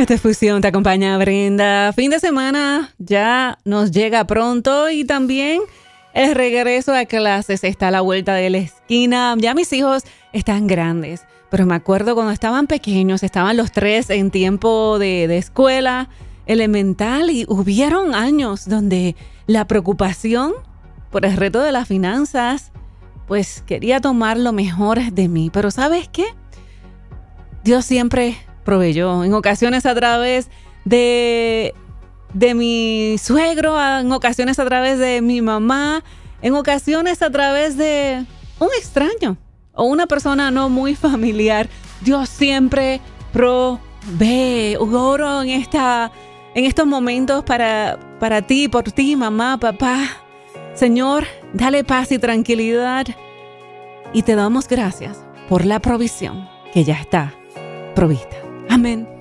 Esta fusión te acompaña Brenda. Fin de semana ya nos llega pronto y también el regreso a clases está a la vuelta de la esquina. Ya mis hijos están grandes, pero me acuerdo cuando estaban pequeños, estaban los tres en tiempo de escuela elemental y hubieron años donde la preocupación por el reto de las finanzas, pues quería tomar lo mejor de mí. Pero ¿sabes qué? Dios siempre proveyó, en ocasiones a través de mi suegro, en ocasiones a través de mi mamá, en ocasiones a través de un extraño o una persona no muy familiar. Dios siempre provee. Oro en estos momentos para ti, por ti, mamá, papá. Señor, dale paz y tranquilidad y te damos gracias por la provisión que ya está provista. Amén.